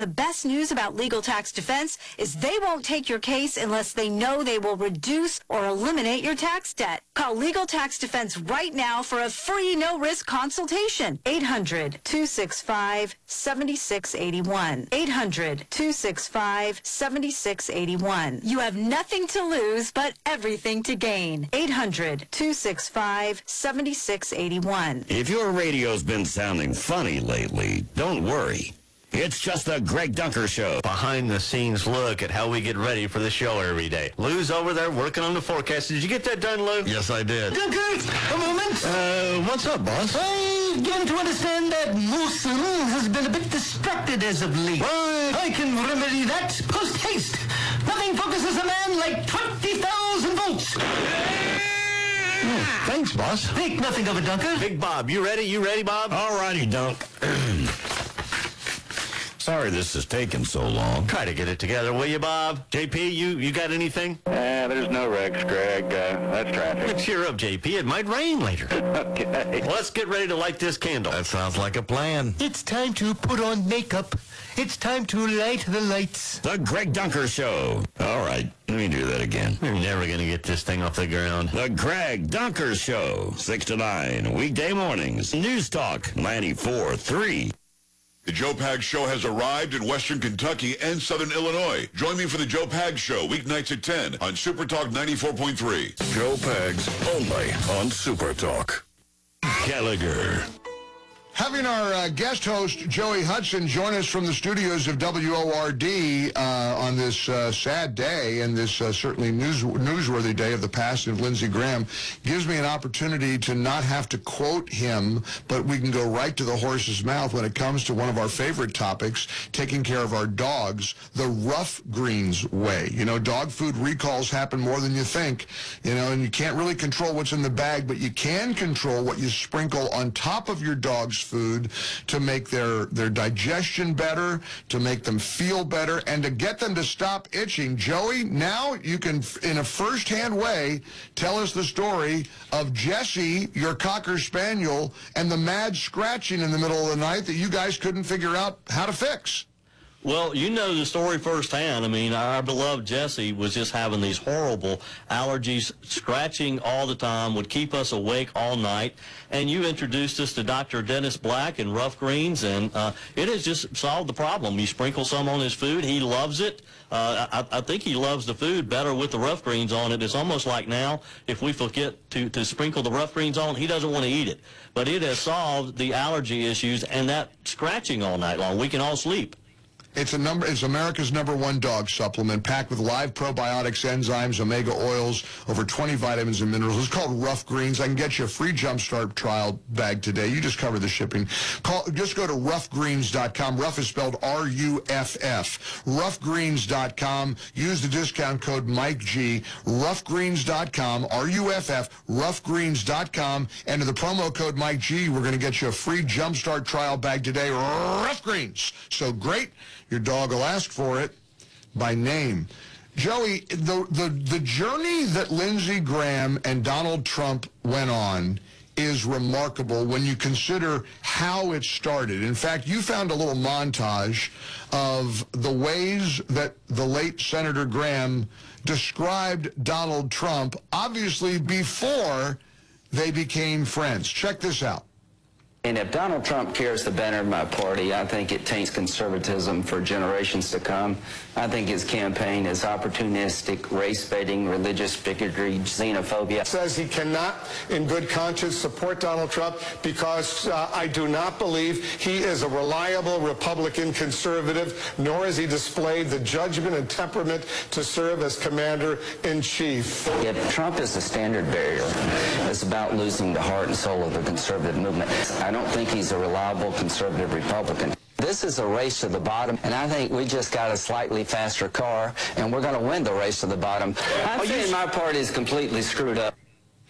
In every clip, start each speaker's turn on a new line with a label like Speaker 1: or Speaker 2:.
Speaker 1: best news about Legal Tax Defense is they won't take your case unless they know they will reduce or eliminate your tax debt. Call Legal Tax Defense right now for a free no-risk consultation. 800-265-7681. 800-265-7681. You have nothing to lose but everything to gain. 800-265-7681.
Speaker 2: If your radio's been sounding funny lately, don't worry. It's just the Greg Dunker Show.
Speaker 3: Behind-the-scenes look at how we get ready for the show every day. Lou's over there working on the forecast. Did you get that done, Lou?
Speaker 4: Yes, I did.
Speaker 5: Dunker, a moment.
Speaker 4: What's up, boss?
Speaker 5: I begin to understand that Wilson has been a bit distracted as of late.
Speaker 4: What?
Speaker 5: I can remedy that post-haste. Nothing focuses a man like 20,000 volts.
Speaker 4: Oh, thanks, boss.
Speaker 5: Think nothing of it, Dunker.
Speaker 3: Big Bob, you ready? You ready, Bob?
Speaker 2: All righty, Dunk. Sorry this is taking so long.
Speaker 3: Try to get it together, will you, Bob? JP, you got anything?
Speaker 6: There's no wrecks, Greg. That's traffic.
Speaker 3: Cheer up, JP. It might rain later.
Speaker 6: Okay.
Speaker 3: Well, let's get ready to light this candle.
Speaker 4: That sounds like a plan.
Speaker 5: It's time to put on makeup. It's time to light the lights.
Speaker 2: The Greg Dunker Show. All right, let me do that again.
Speaker 3: We're never going to get this thing off the ground.
Speaker 2: The Greg Dunker Show, 6 to 9, weekday mornings. News Talk, 94.3.
Speaker 7: The Joe Pags Show has arrived in Western Kentucky and Southern Illinois. Join me for the Joe Pags Show, weeknights at 10 on Super Talk 94.3.
Speaker 4: Joe Pags, only on Super Talk.
Speaker 2: Gallagher.
Speaker 8: Having our guest host, Joey Hudson, join us from the studios of WORD on this sad day and this certainly newsworthy day of the passing of Lindsey Graham gives me an opportunity to not have to quote him, but we can go right to the horse's mouth when it comes to one of our favorite topics, taking care of our dogs, the Rough Greens way. You know, dog food recalls happen more than you think, you know, and you can't really control what's in the bag, but you can control what you sprinkle on top of your dog's food to make their digestion better, to make them feel better, and to get them to stop itching. Joey, now you can, in a first-hand way, tell us the story of Jessie, your Cocker Spaniel, and the mad scratching in the middle of the night that you guys couldn't figure out how to fix.
Speaker 9: Well, you know the story firsthand. I mean, our beloved Jessie was just having these horrible allergies, scratching all the time, would keep us awake all night. And you introduced us to Dr. Dennis Black and Rough Greens, and it has just solved the problem. You sprinkle some on his food. He loves it. I think he loves the food better with the Rough Greens on it. It's almost like now, if we forget to sprinkle the Rough Greens on, he doesn't want to eat it. But it has solved the allergy issues and that scratching all night long. We can all sleep.
Speaker 8: It's America's #1 dog supplement, packed with live probiotics, enzymes, omega oils, over 20 vitamins and minerals. It's called Rough Greens. I can get you a free Jumpstart trial bag today. You just cover the shipping. Just go to roughgreens.com. Rough is spelled R-U-F-F. Roughgreens.com. Use the discount code MikeG. Roughgreens.com. R-U-F-F. Roughgreens.com. Enter the promo code MikeG. We're going to get you a free Jumpstart trial bag today. Rough Greens. So great. Your dog will ask for it by name. Joey, the journey that Lindsey Graham and Donald Trump went on is remarkable when you consider how it started. In fact, you found a little montage of the ways that the late Senator Graham described Donald Trump, obviously before they became friends. Check this out.
Speaker 10: And if Donald Trump cares the banner of my party, I think it taints conservatism for generations to come. I think his campaign is opportunistic, race-baiting, religious bigotry, xenophobia.
Speaker 11: Says he cannot, in good conscience, support Donald Trump because I do not believe he is a reliable Republican conservative, nor has he displayed the judgment and temperament to serve as commander-in-chief.
Speaker 10: If Trump is a standard bearer, it's about losing the heart and soul of the conservative movement. I don't think he's a reliable conservative Republican. This is a race to the bottom, and I think we just got a slightly faster car, and we're going to win the race to the bottom. I think my party is completely screwed up.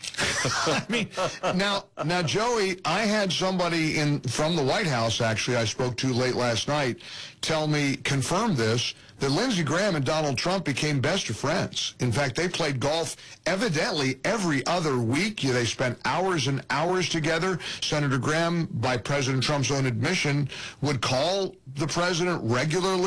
Speaker 8: I mean, now, Joey, I had somebody from the White House, actually, I spoke to late last night, confirm this, that Lindsey Graham and Donald Trump became best of friends. In fact, they played golf evidently every other week. They spent hours and hours together. Senator Graham, by President Trump's own admission, would call the president regularly.